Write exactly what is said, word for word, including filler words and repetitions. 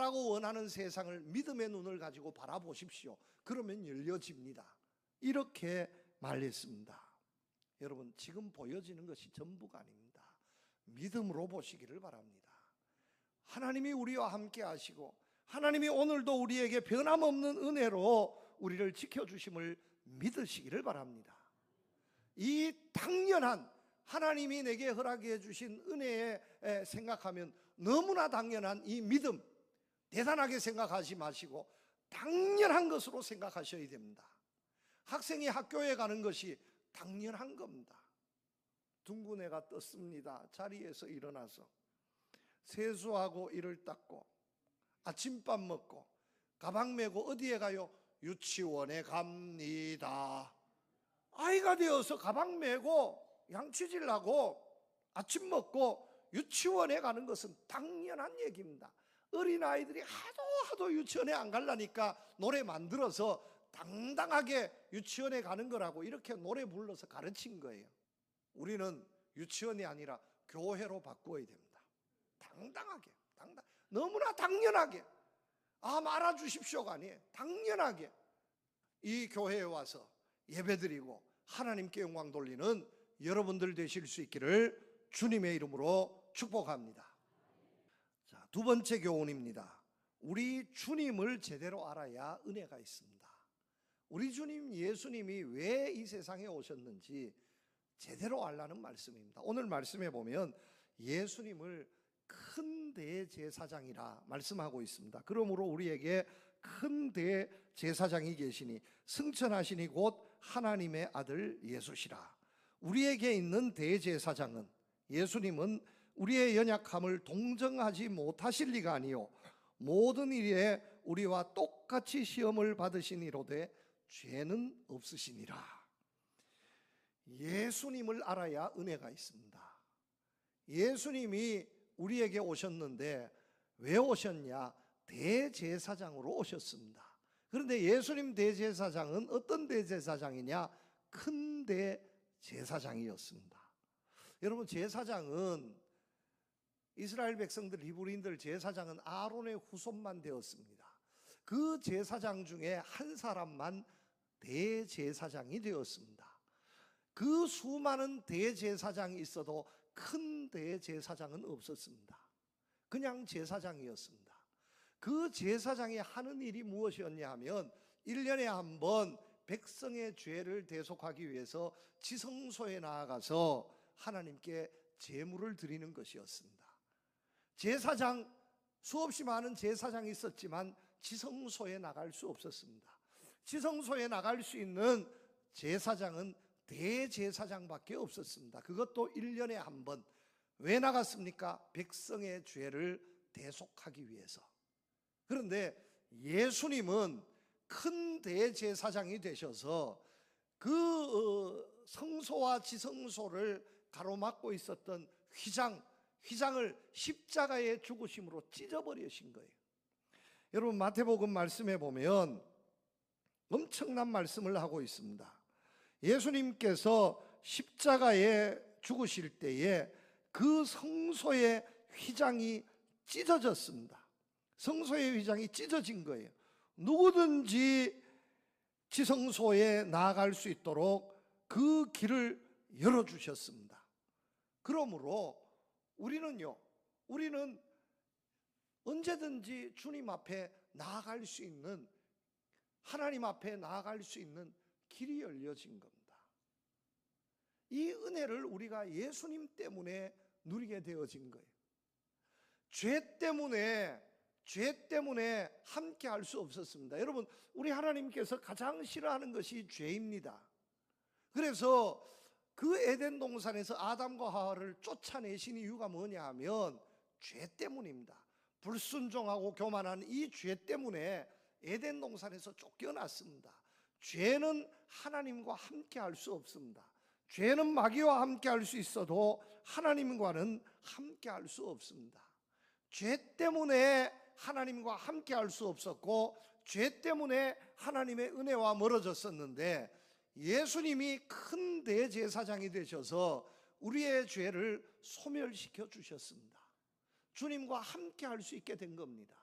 바라고 원하는 세상을 믿음의 눈을 가지고 바라보십시오. 그러면 열려집니다. 이렇게 말했습니다. 여러분, 지금 보여지는 것이 전부가 아닙니다. 믿음으로 보시기를 바랍니다. 하나님이 우리와 함께 하시고 하나님이 오늘도 우리에게 변함없는 은혜로 우리를 지켜주심을 믿으시기를 바랍니다. 이 당연한 하나님이 내게 허락해 주신 은혜에 생각하면 너무나 당연한 이 믿음, 대단하게 생각하지 마시고 당연한 것으로 생각하셔야 됩니다. 학생이 학교에 가는 것이 당연한 겁니다. 둥근 애가 떴습니다. 자리에서 일어나서 세수하고 이를 닦고 아침밥 먹고 가방 메고 어디에 가요? 유치원에 갑니다. 아이가 되어서 가방 메고 양치질하고 아침 먹고 유치원에 가는 것은 당연한 얘기입니다. 어린아이들이 하도 하도 유치원에 안 가려니까 노래 만들어서 당당하게 유치원에 가는 거라고 이렇게 노래 불러서 가르친 거예요. 우리는 유치원이 아니라 교회로 바꾸어야 됩니다. 당당하게, 당당, 너무나 당연하게, 아 말아주십시오가 아니에요. 당연하게 이 교회에 와서 예배드리고 하나님께 영광 돌리는 여러분들 되실 수 있기를 주님의 이름으로 축복합니다. 자, 두 번째 교훈입니다. 우리 주님을 제대로 알아야 은혜가 있습니다. 우리 주님 예수님이 왜 이 세상에 오셨는지 제대로 알라는 말씀입니다. 오늘 말씀에 보면 예수님을 큰 대제사장이라 말씀하고 있습니다. 그러므로 우리에게 큰 대제사장이 계시니 승천하시니 곧 하나님의 아들 예수시라. 우리에게 있는 대제사장은, 예수님은 우리의 연약함을 동정하지 못하실 리가 아니요 모든 일에 우리와 똑같이 시험을 받으시니로되 죄는 없으시니라. 예수님을 알아야 은혜가 있습니다. 예수님이 우리에게 오셨는데 왜 오셨냐? 대제사장으로 오셨습니다. 그런데 예수님 대제사장은 어떤 대제사장이냐? 큰 대제사장이었습니다. 여러분, 제사장은 이스라엘 백성들, 히브리인들 제사장은 아론의 후손만 되었습니다. 그 제사장 중에 한 사람만 대제사장이 되었습니다. 그 수많은 대제사장이 있어도 큰 대제사장은 없었습니다. 그냥 제사장이었습니다. 그 제사장이 하는 일이 무엇이었냐 하면 일 년에 한 번 백성의 죄를 대속하기 위해서 지성소에 나아가서 하나님께 제물을 드리는 것이었습니다. 제사장, 수없이 많은 제사장이 있었지만 지성소에 나갈 수 없었습니다. 지성소에 나갈 수 있는 제사장은 대제사장밖에 없었습니다. 그것도 일 년에 한 번. 왜 나갔습니까? 백성의 죄를 대속하기 위해서. 그런데 예수님은 큰 대제사장이 되셔서 그 성소와 지성소를 가로막고 있었던 휘장, 휘장을 십자가의 죽으심으로 찢어버리신 거예요. 여러분, 마태복음 말씀에 보면 엄청난 말씀을 하고 있습니다. 예수님께서 십자가에 죽으실 때에 그 성소의 휘장이 찢어졌습니다. 성소의 휘장이 찢어진 거예요. 누구든지 지성소에 나아갈 수 있도록 그 길을 열어주셨습니다. 그러므로 우리는요, 우리는 언제든지 주님 앞에 나아갈 수 있는, 하나님 앞에 나아갈 수 있는 길이 열려진 겁니다. 이 은혜를 우리가 예수님 때문에 누리게 되어진 거예요. 죄 때문에, 죄 때문에 함께 할 수 없었습니다. 여러분, 우리 하나님께서 가장 싫어하는 것이 죄입니다. 그래서 그 에덴 동산에서 아담과 하와를 쫓아내신 이유가 뭐냐 하면 죄 때문입니다. 불순종하고 교만한 이 죄 때문에 에덴 동산에서 쫓겨났습니다. 죄는 하나님과 함께 할 수 없습니다. 죄는 마귀와 함께 할 수 있어도 하나님과는 함께 할 수 없습니다. 죄 때문에 하나님과 함께 할 수 없었고, 죄 때문에 하나님의 은혜와 멀어졌었는데, 예수님이 큰 대제사장이 되셔서 우리의 죄를 소멸시켜 주셨습니다. 주님과 함께 할 수 있게 된 겁니다.